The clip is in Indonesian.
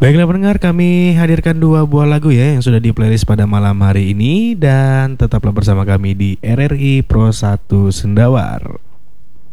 Baiklah pendengar, kami hadirkan dua buah lagu ya yang sudah di playlist pada malam hari ini. Dan tetaplah bersama kami di RRI Pro 1 Sendawar.